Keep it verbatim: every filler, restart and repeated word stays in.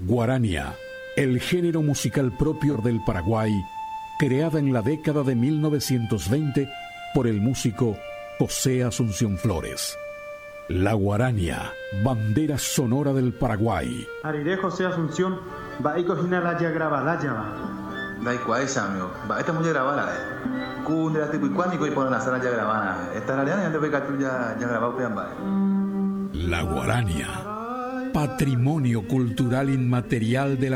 Guarania, el género musical propio del Paraguay, creada en la década de mil novecientos veinte por el músico José Asunción Flores. La guarania, bandera sonora del Paraguay. Ariré José Asunción, va y cocina la ya grabada ya va. Da igual, amigo, va esta muy grabada, eh. Cundra tipo y cuánico y ponen la sala ya grabada. Esta realidad ya te ve que tú ya ya grabado que va. La guarania, patrimonio cultural inmaterial de la